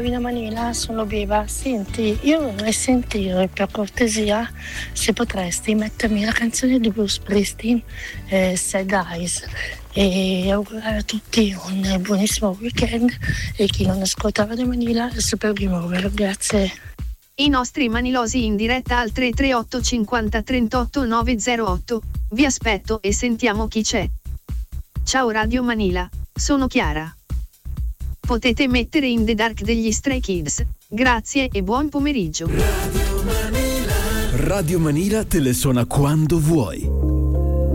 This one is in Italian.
Vina Manila, sono viva. Senti, io vorrei sentire per cortesia se potresti mettermi la canzone di Bruce Springsteen, Sad Eyes, e augurare a tutti un buonissimo weekend e chi non ascolta Radio Manila è Super Remover. Grazie. I nostri manilosi in diretta al 338 50 38 908. Vi aspetto e sentiamo chi c'è. Ciao Radio Manila, sono Chiara. Potete mettere In the Dark degli Stray Kids. Grazie e buon pomeriggio. Radio Manila te le suona quando vuoi.